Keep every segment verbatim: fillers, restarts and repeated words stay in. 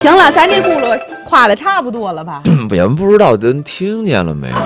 行了，咱这轱辘夸的差不多了吧？ 也不知道人听见了没有。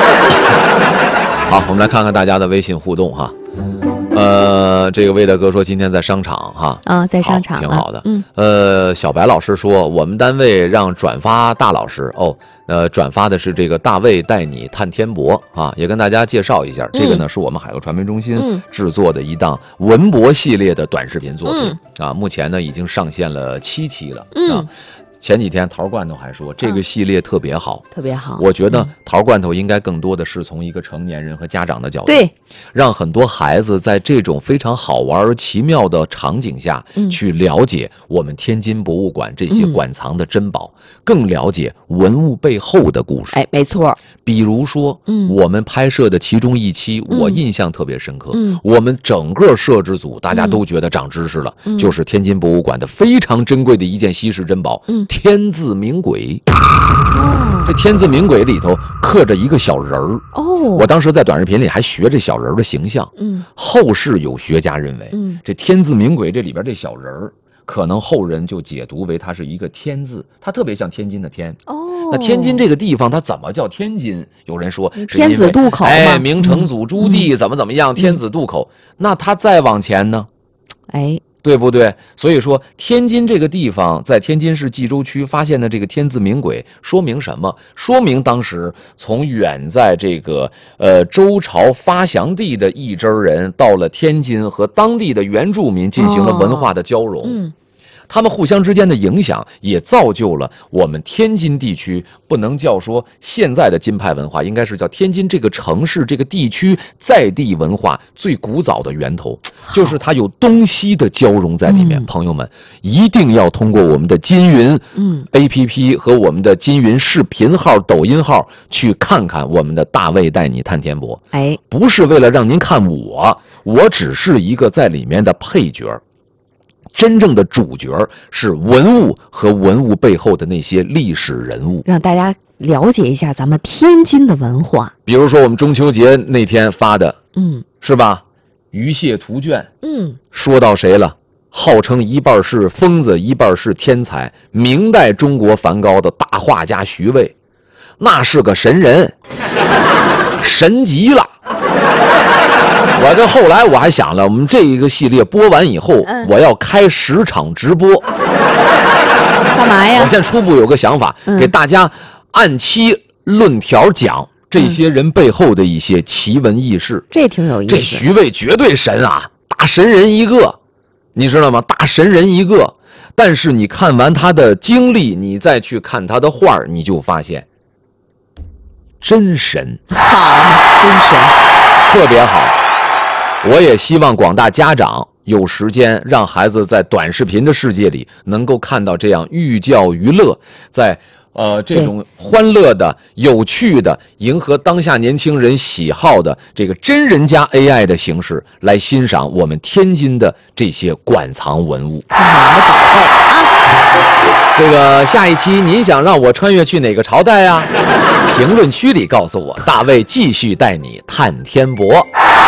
好，我们来看看大家的微信互动哈。呃，这个魏大哥说今天在商场哈， 啊、哦，在商场、啊、 挺好的。 嗯， 呃，小白老师说我们单位让转发大老师哦，呃，转发的是这个大卫带你探天博啊，也跟大家介绍一下，这个呢、嗯、是我们海鸥传媒中心制作的一档文博系列的短视频作品、嗯、啊，目前呢已经上线了七期了、嗯、啊。前几天桃罐头还说这个系列特别好、嗯、 特别好。 我觉得桃罐头应该更多的是从一个成年人和家长的角度， 对， 让很多孩子在这种非常好玩而奇妙的场景下、嗯、去了解我们天津博物馆这些馆藏的珍宝、嗯、更了解文物背后的故事。 哎，没错。 比如说、嗯、我们拍摄的其中一期、嗯、我印象特别深刻、嗯、我们整个摄制组大家都觉得长知识了、嗯、就是天津博物馆的非常珍贵的一件稀世珍宝、嗯、天字明轨。哦，这天字明轨里头刻着一个小人儿。哦，我当时在短视频里还学这小人的形象。嗯，后世有学家认为，嗯，这天字明轨这里边这小人儿，可能后人就解读为它是一个天字，它特别像天津的天。哦，那天津这个地方它怎么叫天津？有人说是天子渡口嘛， 哎，明成祖朱棣怎么怎么样，嗯、天子渡口。那它再往前呢？ 哎。 对不对？所以说天津这个地方在天津市蓟州区发现的这个天字明轨，说明什么？说明当时从远在这个呃周朝发祥地的一支人到了天津，和当地的原住民进行了文化的交融。哦嗯，他们互相之间的影响也造就了我们天津地区，不能叫说现在的金派文化，应该是叫天津这个城市这个地区在地文化最古早的源头，就是它有东西的交融在里面。嗯、朋友们一定要通过我们的金云嗯 A P P 和我们的金云视频号、抖音号去看看我们的大卫带你探天博。哎，不是为了让您看我，我只是一个在里面的配角。真正的主角是文物和文物背后的那些历史人物， 让大家了解一下咱们天津的文化。 比如说我们中秋节那天发的，嗯，是吧？鱼蟹图卷，嗯，说到谁了？号称一半是疯子，一半是天才，明代中国梵高的大画家徐渭，那是个神人，神极了。我这后来我还想了，我们这一个系列播完以后，嗯、我要开十场直播， 干嘛呀？ 我现在初步有个想法，嗯、给大家按期论条讲这些人背后的一些奇闻异事， 这挺有意思。 这徐渭绝对神啊，大神人一个，你知道吗？大神人一个。但是你看完他的经历，你再去看他的画，你就发现真神， 好，真神， 特别好。我也希望广大家长有时间让孩子在短视频的世界里能够看到这样寓教于乐，在呃这种欢乐的、有趣的、迎合当下年轻人喜好的这个真人加 A I 的形式来欣赏我们天津的这些馆藏文物。 看好我们宝贝啊！ 这个下一期您想让我穿越去哪个朝代啊？评论区里告诉我，大卫继续带你探天博。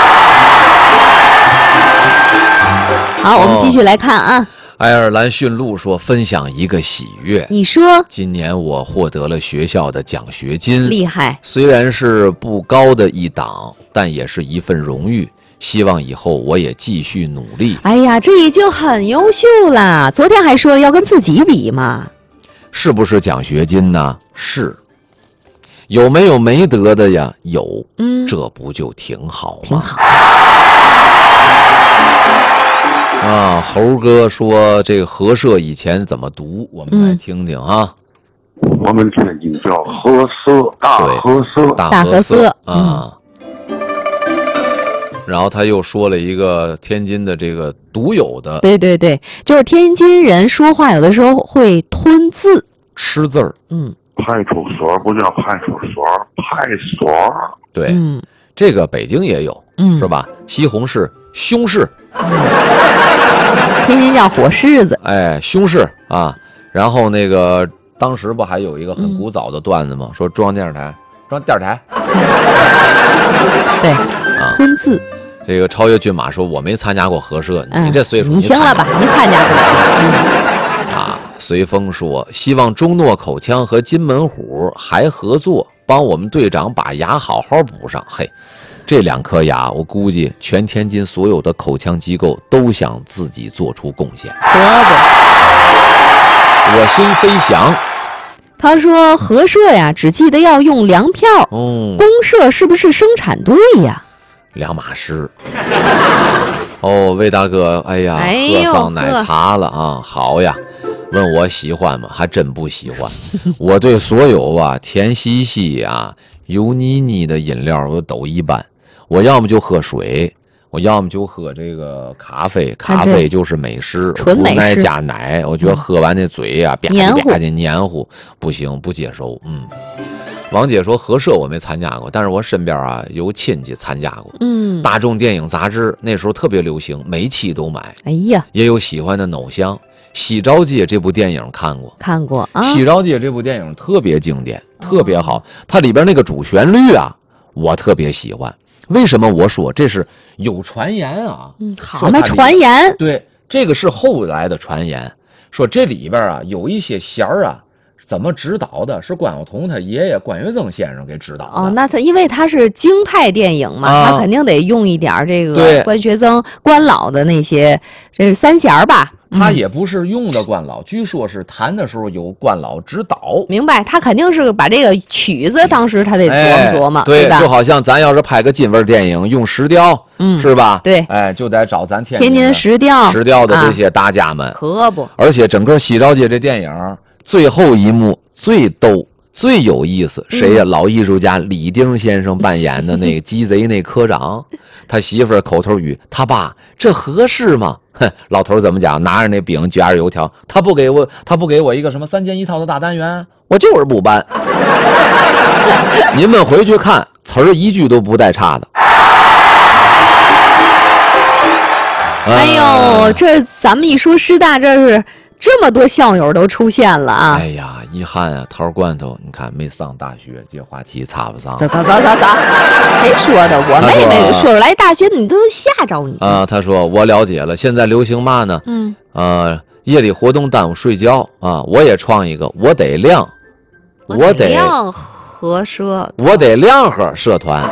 好，我们继续来看啊。哦、 爱尔兰驯鹿说，分享一个喜悦。 你说， 今年我获得了学校的奖学金， 厉害。 虽然是不高的一档，但也是一份荣誉。希望以后我也继续努力。 哎呀，这已经很优秀了。昨天还说要跟自己比嘛。 是不是奖学金呢？是。有没有没得的呀？有。嗯，这不就挺好吗？ 挺好。 啊，猴哥说这个和社以前怎么读，我们来听听啊。 嗯、我们天津叫和社，大和社， 大和社啊。嗯、然后他又说了一个天津的这个独有的， 对对对，就是天津人说话有的时候会吞字、 吃字儿。嗯， 派出所不叫派出所，派所。 对，嗯，这个北京也有，嗯，是吧？西红柿、胸柿。 天津叫火柿子， 哎，胸柿啊。然后那个当时不还有一个很古早的段子吗？嗯、说中央电视台，中央电视台， 对啊，吞字。 这个超越骏马说，我没参加过和社， 嗯、 你这岁数， 你行了吧？你参加过、 嗯、啊？ 随风说，希望中诺口腔和金门虎还合作，帮我们队长把牙好好补上。嘿，这两颗牙，我估计全天津所有的口腔机构都想自己做出贡献。 可不。 我心飞翔。 他说核社呀，只记得要用粮票。 哦， 公社是不是生产队呀？ 两码事。哦，魏大哥，哎呀， 哎呦喝上奶茶了啊，好呀。问我喜欢吗？还真不喜欢。我对所有啊甜兮兮啊、油腻腻的饮料我都一般。我要么就喝水，我要么就喝这个咖啡，咖啡就是美式， 纯美式， 奶加奶。我觉得喝完那嘴呀、啊，吧黏糊吧唧黏糊，不行，不接受。嗯。王姐说核社我没参加过，但是我身边啊有亲戚参加过。 嗯， 大众电影杂志那时候特别流行，每期都买。 哎呀， 也有喜欢的偶像。西昭街这部电影看过， 看过啊。 西昭街这部电影特别经典，特别好。它里边那个主旋律啊，我特别喜欢。为什么我说这是有传言啊？ 嗯，好嘛，传言。 对，这个是后来的传言，说这里边啊有一些弦儿啊。怎么指导的？是关晓彤他爷爷关岳增先生给指导的。 哦，那他因为他是京派电影嘛，啊、他肯定得用一点这个关学增、关老的那些，这是三弦吧？ 他也不是用的关老，嗯、据说是弹的时候有关老指导。 明白，他肯定是把这个曲子当时他得琢磨琢磨， 哎、对吧？ 就好像咱要是拍个京味电影，用石调，嗯，是吧？ 对， 哎，就得找咱天天津石调石调的这些大家们， 啊、可不。 而且整个西昭街这电影。最后一幕最逗最有意思，谁呀？嗯、老艺术家李丁先生扮演的那个鸡贼那科长，他媳妇儿口头语：“他爸，这合适吗？”哼，老头怎么讲？拿着那饼卷着油条，他不给我，他不给我一个什么三件一套的大单元，我就是不搬。您们回去看，词儿一句都不带差的。 哎呦，这咱们一说师大，这是。这么多校友都出现了啊！ 哎呀，遗憾啊，桃罐头，你看没上大学，这话题插不上。 走走走走走，谁说的？我妹妹说来大学，你都吓着你啊！他说我了解了，现在流行嘛呢？嗯，呃，夜里活动耽误睡觉啊，我也创一个，我得亮，我得亮和社， 我得亮和社团。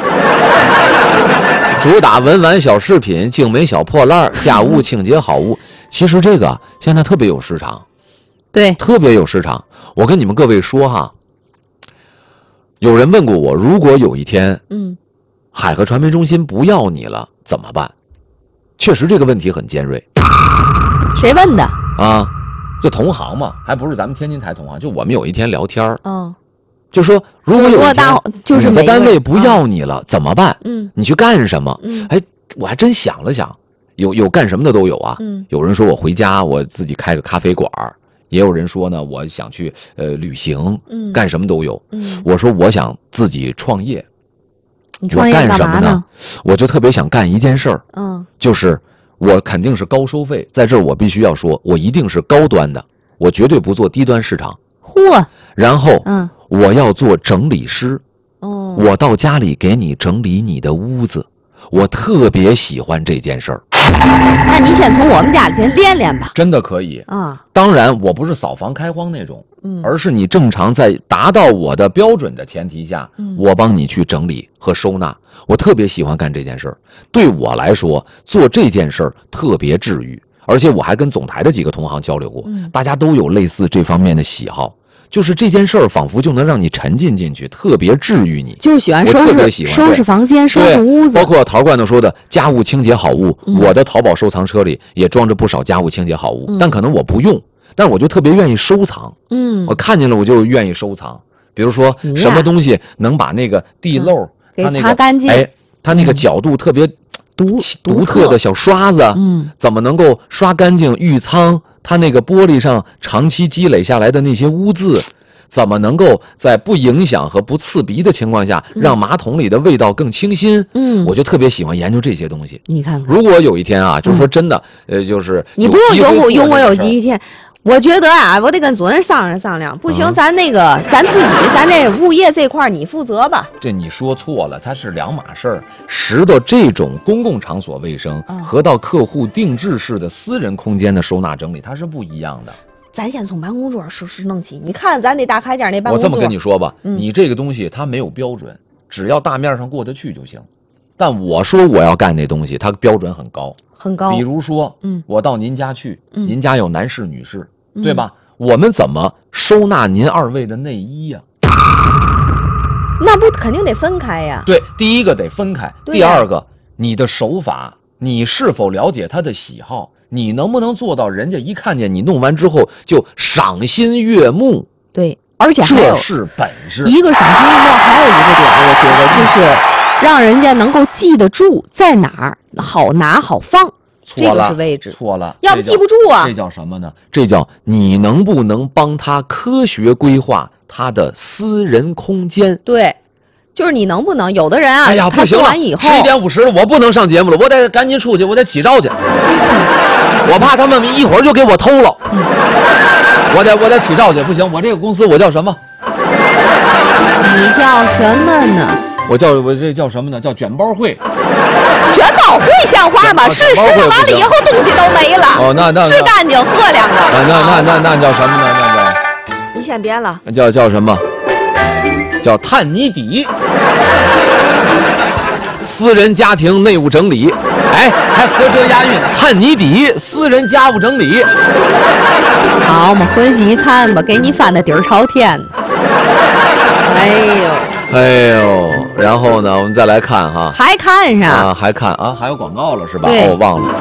主打文玩小饰品、精美小破烂、家务清洁好物。其实这个现在特别有市场， 对， 特别有市场。我跟你们各位说哈，有人问过我，如果有一天，嗯，海河传媒中心不要你了，怎么办？确实这个问题很尖锐。 谁问的？ 啊，就同行嘛，还不是咱们天津台同行，就我们有一天聊天， 嗯， 就说如果有一天就是你的单位不要你了，啊、怎么办？ 嗯， 你去干什么？ 嗯， 哎，我还真想了想。有有干什么的都有啊，嗯，有人说我回家我自己开个咖啡馆，也有人说呢我想去呃旅行，嗯，干什么都有。嗯，我说我想自己创业， 你创业干什么呢？ 我就特别想干一件事儿， 嗯， 就是我肯定是高收费，在这儿我必须要说，我一定是高端的，我绝对不做低端市场。 嚯！ 然后， 嗯， 我要做整理师， 哦， 我到家里给你整理你的屋子，我特别喜欢这件事儿。 那你先从我们家里先练练吧。 真的可以啊！ 当然，我不是扫房开荒那种， 嗯， 而是你正常在达到我的标准的前提下，嗯，我帮你去整理和收纳。我特别喜欢干这件事儿，对我来说，做这件事儿特别治愈。而且我还跟总台的几个同行交流过，嗯，大家都有类似这方面的喜好。就是这件事儿，仿佛就能让你沉浸进去，特别治愈你。 就是喜欢收拾收拾房间、收拾屋子， 包括陶罐头说的家务清洁好物，嗯、我的淘宝收藏车里也装着不少家务清洁好物，嗯、但可能我不用，但是我就特别愿意收藏。 嗯， 我看见了我就愿意收藏。比如说什么东西能把那个地漏， 嗯、 它那个擦干净， 哎，它那个角度特别独独特的小刷子， 嗯， 怎么能够刷干净浴仓？它那个玻璃上长期积累下来的那些污渍，怎么能够在不影响和不刺鼻的情况下，让马桶里的味道更清新？ 嗯， 我就特别喜欢研究这些东西。 你看看， 如果有一天啊，就是说真的，呃，就是你不用有用我有一天。我觉得啊，我得跟主任商量商量，不行，咱那个咱自己，咱这物业这块你负责吧。 这你说错了，它是两码事儿。拾掇这种公共场所卫生和到客户定制式的私人空间的收纳整理，它是不一样的。 咱先从办公桌是是弄起。你看咱那大开间那办公桌， 我这么跟你说吧， 嗯、 你这个东西它没有标准，只要大面上过得去就行。但我说我要干这东西，它标准很高， 很高。 比如说， 嗯， 我到您家去， 嗯、 您家有男士、女士， 嗯、 对吧？我们怎么收纳您二位的内衣呀、啊？ 那不肯定得分开呀。 对，第一个得分开，第二个，你的手法，你是否了解他的喜好？你能不能做到人家一看见你弄完之后就赏心悦目？ 对，而且还有这是本事。 一个赏心悦目，还有一个点，我觉得就是让人家能够记得住在哪儿，好拿好放。这个是位置， 错了， 要不记不住啊。 这叫什么呢？这叫你能不能帮他科学规划他的私人空间？ 对，就是你能不能？有的人啊， 哎呀， 他做完以后， 十一点五十了，我不能上节目了，我得赶紧出去，我得起照去，我怕他们一会儿就给我偷了，嗯、我得我得起照去，不行，我这个公司我叫什么？ 你叫什么呢？ 我叫我这叫什么呢？叫卷包会。 卷包会像话吗？是吃了完了以后东西都没了。 哦，那那吃干净喝凉了。 那那那那叫什么呢？那叫你先别了。 叫叫什么？叫探泥底。私人家庭内务整理。哎，还合辙押韵。探泥底，私人家务整理。 好，我们分析一看吧，给你翻的底儿朝天。哎呦。 哎呦，然后呢，我们再来看哈， 还看上啊，还看啊，还有广告了是吧？ 对， 哦，忘了。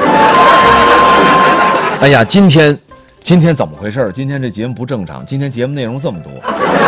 哎呀，今天，今天怎么回事？今天这节目不正常，今天节目内容这么多，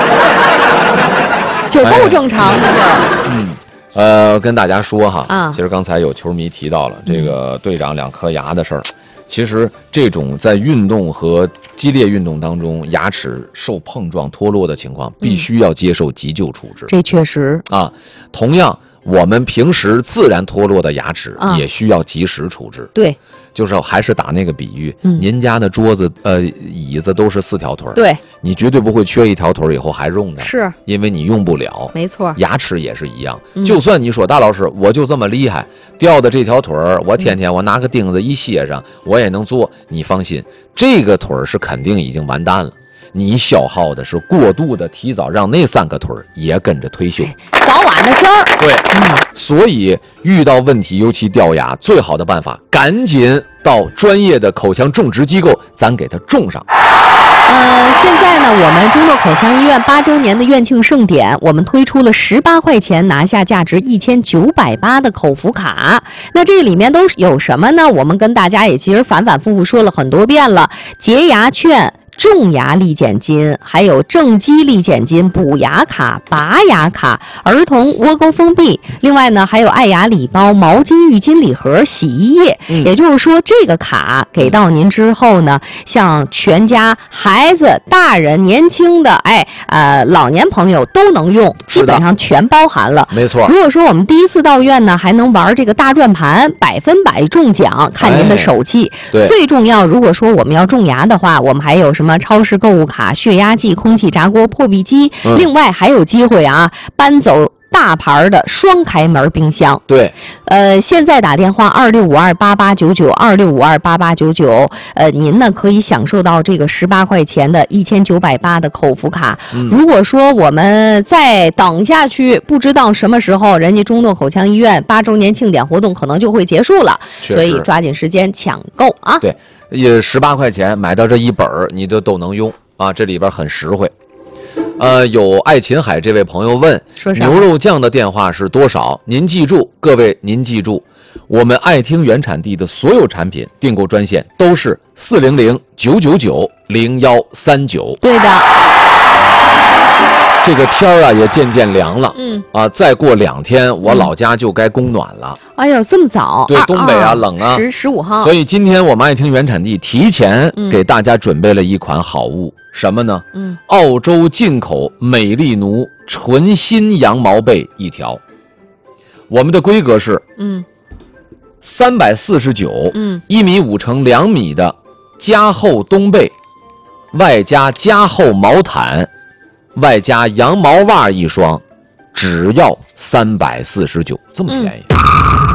就够正常的了。 嗯，呃，跟大家说哈， 啊， 其实刚才有球迷提到了这个队长两颗牙的事儿。其实这种在运动和激烈运动当中牙齿受碰撞脱落的情况，必须要接受急救处置。 这确实啊，同样我们平时自然脱落的牙齿也需要及时处置。 对， 就是还是打那个比喻， 嗯、 您家的桌子呃椅子都是四条腿， 对， 你绝对不会缺一条腿以后还用的， 是因为你用不了。 没错， 牙齿也是一样， 嗯、 就算你说大老师我就这么厉害，掉的这条腿儿，我天天我拿个钉子一楔上，我也能做。你放心，这个腿儿是肯定已经完蛋了。你消耗的是过度的提早让那三个腿儿也跟着退休， 早晚的事儿。 对， 嗯， 所以遇到问题，尤其掉牙，最好的办法，赶紧到专业的口腔种植机构，咱给它种上。 呃，现在呢，我们中诺口腔医院八周年的院庆盛典，我们推出了十八块钱拿下价值一千九百八的口服卡。那这里面都有什么呢？我们跟大家也其实反反复复说了很多遍了，洁牙券。种牙立减金，还有正畸立减金、补牙卡、拔牙卡、儿童窝沟封闭，另外呢还有爱牙礼包、毛巾、浴巾礼盒、洗衣液。嗯、也就是说，这个卡给到您之后呢，像全家、孩子、大人、年轻的，哎，呃，老年朋友都能用，基本上全包含了。 没错。 如果说我们第一次到院呢，还能玩这个大转盘，百分百中奖，看您的手气。 哎、对。 最重要，如果说我们要种牙的话，我们还有什么？超市购物卡、血压计、空气炸锅、破壁机，嗯、另外还有机会啊，搬走大牌的双开门冰箱。 对， 呃，现在打电话二六五二八八九九二六五二八八九九，呃，您呢可以享受到这个十八块钱的一千九百八的口服卡。嗯、如果说我们再等下去，不知道什么时候人家中诺口腔医院八周年庆典活动可能就会结束了，所以抓紧时间抢购啊！ 对。也十八块钱买到这一本你就都能用啊，这里边很实惠。呃，有爱琴海这位朋友问，牛肉酱的电话是多少？您记住，各位您记住，我们爱听原产地的所有产品订购专线都是四零零九九九零幺三九。 对的。 这个天儿啊也渐渐凉了， 嗯啊，再过两天我老家就该供暖了。 哎呦，这么早？ 对，东北啊冷啊， 十十五号。 所以今天我们爱听原产地提前给大家准备了一款好物，嗯、什么呢？ 嗯， 澳洲进口美丽奴纯新羊毛被一条。我们的规格是嗯三百四十九， 嗯， 一米五乘两米的加厚冬被，外加加厚毛毯。外加羊毛袜一双，只要三百四十九，这么便宜。 嗯、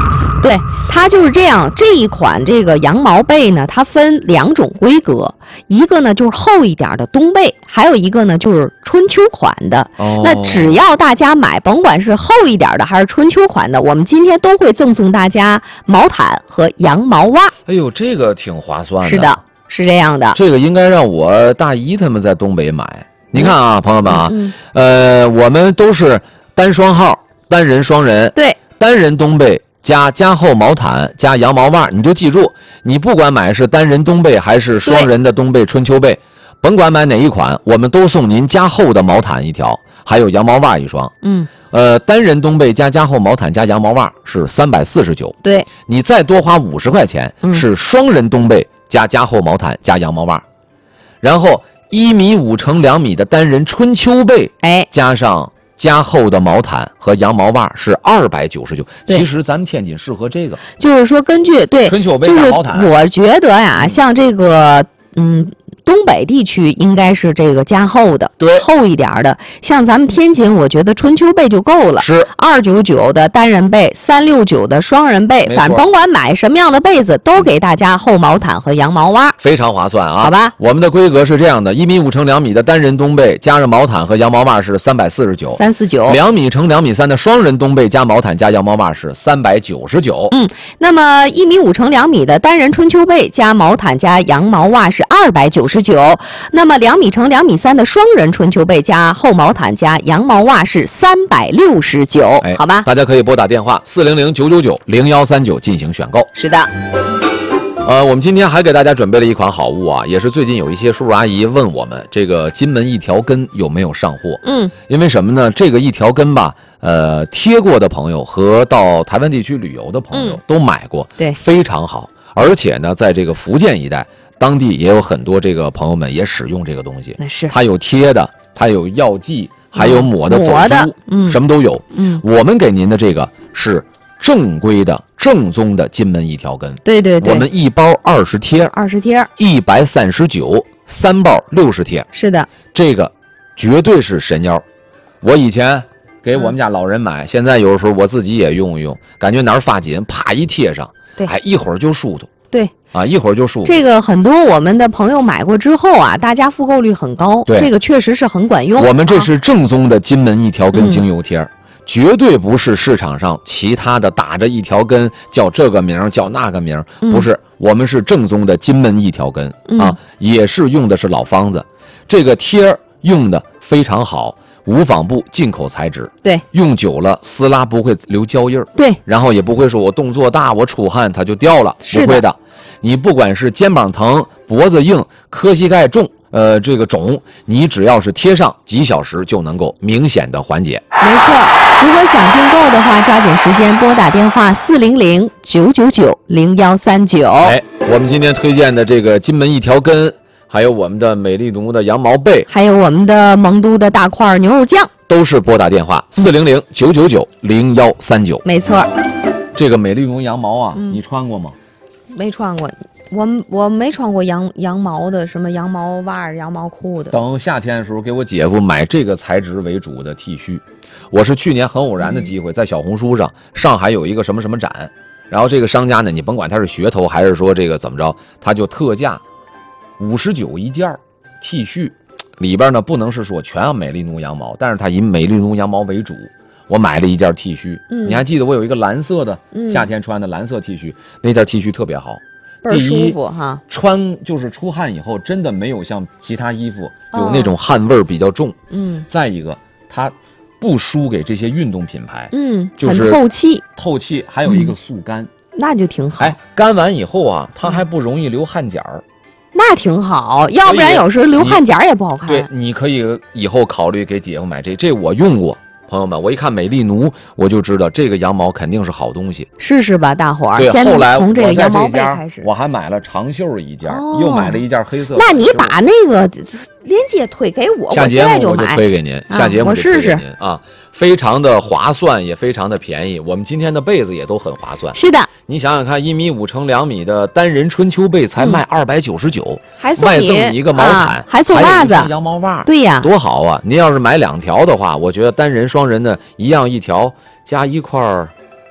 对，它就是这样。这一款这个羊毛被呢，它分两种规格，一个呢就是厚一点的冬被，还有一个呢就是春秋款的。 哦， 那只要大家买，甭管是厚一点的还是春秋款的，我们今天都会赠送大家毛毯和羊毛袜。 哎呦，这个挺划算的。 是的，是这样的。 这个应该让我大姨他们在东北买。你看啊，朋友们啊， 嗯呃，我们都是单双号、单人、双人。 对， 单人冬被加加厚毛毯加羊毛袜，你就记住，你不管买是单人冬被还是双人的冬被、春秋被，甭管买哪一款，我们都送您加厚的毛毯一条，还有羊毛袜一双。 嗯， 呃，单人冬被加加厚毛毯加羊毛袜是三百四十九。 对， 你再多花五十块钱， 嗯是双人冬被加加厚毛毯加羊毛袜，然后一米五乘两米的单人春秋被， 哎， 加上加厚的毛毯和羊毛袜是二百九十九。 对其实咱们天津适合这个就是说根据对春秋被就是加毛毯。 我觉得呀，像这个嗯。东北地区应该是这个加厚的， 对， 厚一点的。像咱们天津，我觉得春秋被就够了， 是二九九的单人被，三六九的双人被，反正甭管买什么样的被子，都给大家厚毛毯和羊毛袜， 非常划算啊！ 好吧， 我们的规格是这样的：一米五乘两米的单人冬被，加上毛毯和羊毛袜是三百四十九， 三四九； 两米乘两米三的双人冬被加毛毯加羊毛袜是三百九十九。 嗯，那么一米五乘两米的单人春秋被加毛毯加羊毛袜是二百九十九。那么两米乘两米三的双人春秋被加厚毛毯加羊毛袜是三百六十九，好吧？ 大家可以拨打电话四零零九九九零幺三九进行选购。 是的。 呃，我们今天还给大家准备了一款好物啊，也是最近有一些叔叔阿姨问我们，这个金门一条根有没有上货？ 嗯， 因为什么呢？这个一条根吧，呃，贴过的朋友和到台湾地区旅游的朋友都买过， 对， 非常好。而且呢，在这个福建一带。当地也有很多这个朋友们也使用这个东西， 那是它有贴的，它有药剂，还有抹的走梳， 嗯， 什么都有。 嗯， 我们给您的这个是正规的、正宗的金门一条根。 对对对， 我们一包二十贴， 二十贴， 一百三十九，三包六十贴。 是的， 这个绝对是神药。我以前给我们家老人买，嗯、现在有的时候我自己也用一用，感觉哪儿发紧，啪一贴上， 对， 哎，一会儿就舒服。 对。 啊，一会儿就舒服。 这个很多我们的朋友买过之后啊，大家复购率很高， 对， 这个确实是很管用。 我们这是正宗的金门一条根精油贴， 嗯、 绝对不是市场上其他的打着一条根叫这个名叫那个名， 嗯、 不是，我们是正宗的金门一条根、 嗯、 啊，也是用的是老方子，这个贴用的非常好。无纺布进口材质， 对， 用久了撕拉不会留胶印儿， 对， 然后也不会说我动作大我出汗它就掉了，不会的。你不管是肩膀疼、脖子硬、磕膝盖重，呃，这个肿，你只要是贴上几小时就能够明显的缓解。 没错，如果想订购的话，抓紧时间拨打电话四零零九九九零幺三九。 哎，我们今天推荐的这个金门一条根。还有我们的美丽奴的羊毛被， 还有我们的蒙都的大块牛肉酱， 都是拨打电话四零零九九九零幺三九。 没错， 这个美丽奴羊毛啊， 嗯、 你穿过吗？ 没穿过，我我没穿过羊羊毛的，什么羊毛袜、羊毛裤的。 等夏天的时候，给我姐夫买这个材质为主的 T 恤。我是去年很偶然的机会，在小红书上，上海有一个什么什么展，然后这个商家呢，你甭管他是噱头还是说这个怎么着，他就特价。五十九一件 T 恤，里边呢不能是说全按美丽奴羊毛，但是它以美丽奴羊毛为主。我买了一件 T 恤， 嗯、 你还记得我有一个蓝色的， 嗯、 夏天穿的蓝色 T 恤，那件 T 恤特别好， 倍儿舒服哈。 穿就是出汗以后真的没有像其他衣服有那种汗味儿比较重。 嗯、哦， 再一个它不输给这些运动品牌， 嗯， 就是很透气， 透气，还有一个速干， 嗯、那就挺好。 哎，干完以后啊，它还不容易留汗点儿。 那挺好，要不然有时候留汗夹也不好看。 对，你可以以后考虑给姐夫买这，这我用过，朋友们，我一看美丽奴，我就知道这个羊毛肯定是好东西， 试试吧，大伙儿。 对， 先后来从这个羊毛被开始， 我还买了长袖一件， 哦、 又买了一件黑色。 那你把那个链接推给我， 下节目我就推给您，下节目我试试啊，非常的划算，也非常的便宜。我们今天的被子也都很划算。 是的。 你想想看，一米五乘两米的单人春秋被才卖二百九十九， 还送你送你一个毛毯， 啊、还送袜子、 羊毛袜， 对呀， 多好啊！您要是买两条的话，我觉得单人、双人的一样一条加一块儿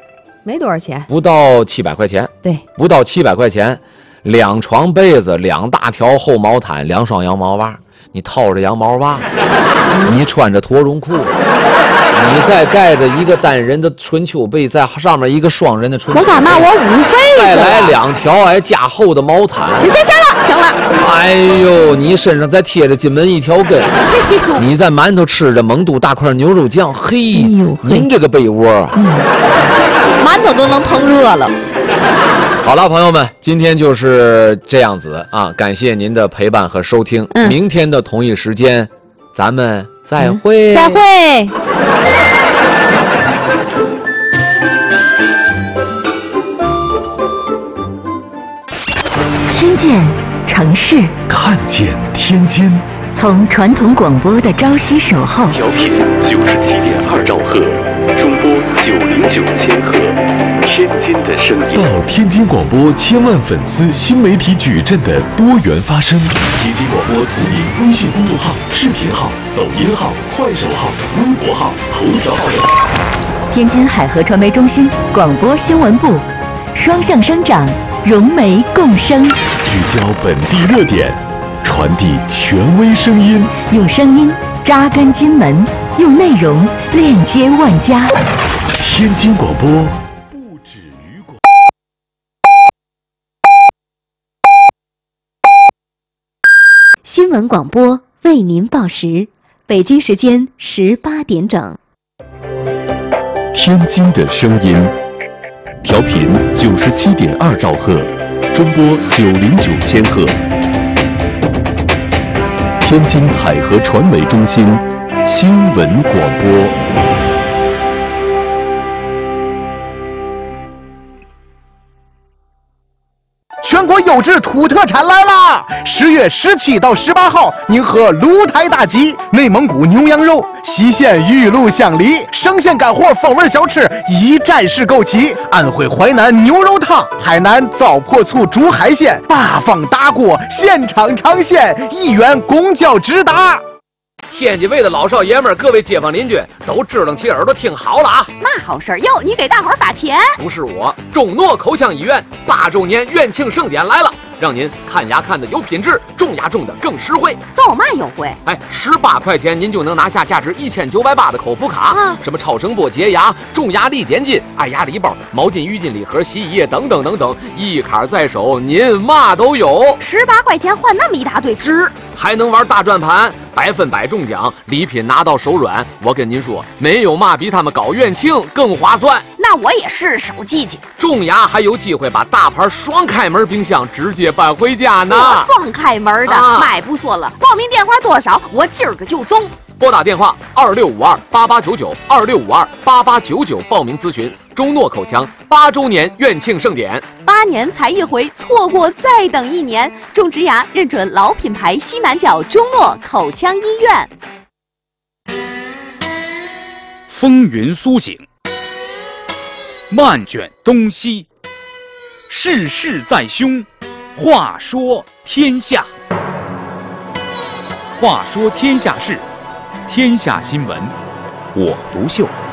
没多少钱， 不到七百块钱。 对， 不到七百块钱，两床被子，两大条厚毛毯，两双羊毛袜。你套着羊毛袜，你穿着驼绒裤，你再盖着一个单人的春秋被，在上面一个双人的春秋被。 我敢骂我五岁再来两条哎加厚的毛毯。 行行行了，行了。 哎呦，你身上再贴着金门一条根，你在馒头吃着蒙肚大块牛肉酱，嘿， 哎呦嘿您这个被窝啊， 嗯，馒头都能腾热了。 好了，朋友们，今天就是这样子啊！感谢您的陪伴和收听。 嗯、 明天的同一时间，咱们再会。 嗯、再会。 听见城市， 看见天津。 从传统广播的朝夕守候， 调频九十七点二兆赫，中波九零九千赫，天津的声音。到天津广播千万粉丝新媒体矩阵的多元发声。天津广播从您微信公众号、视频号、抖音号、快手号、微博号、头条号等。 天津海河传媒中心广播新闻部，双向生长，融媒共生， 聚焦本地热点。传递权威声音， 用声音扎根津门，用内容链接万家。 天津广播不止于广。 新闻广播为您报时，北京时间十八点整。 天津的声音，调频九十七点二兆赫，中波九零九千赫。天津海河传媒中心新闻广播。 全国优质土特产来啦！十月十七到十八号，您和鹿台大集、内蒙古牛羊肉、西县玉露香梨、生鲜干货风味小吃一站式购齐，安徽淮南牛肉汤、海南糟粕醋煮海鲜，八方大锅现场尝鲜，一元公交直达。 天津卫的老少爷们儿，各位街坊邻居都支棱起耳朵听好了啊！ 嘛好事儿哟？你给大伙儿发钱？ 不是我，中诺口腔医院八周年院庆盛典来了，让您看牙看的有品质，种牙种的更实惠。 都有嘛优惠？ 哎，十八块钱您就能拿下价值一千九百八的口服卡， 啊、 什么超声波洁牙、种牙力减筋、爱牙礼包、毛巾、浴巾礼盒、洗衣液等等等等，一卡在手，您嘛都有。 十八块钱换那么一大堆， 值！还能玩大转盘，百分百中奖，礼品拿到手软。我跟您说，没有嘛比他们搞院庆更划算。 那我也是手机去。 种牙还有机会把大牌双开门冰箱直接搬回家呢。 我双开门的， 啊、 买不说了。报名电话多少？我今儿个就中。 拨打电话二六五二八八九九二六五二八八九九报名咨询中诺口腔八周年院庆盛典。 八年才一回，错过再等一年。种植牙认准老品牌西南角中诺口腔医院。 风云苏醒，漫卷东西，世事在胸。话说天下，话说天下事，天下新闻，我独秀。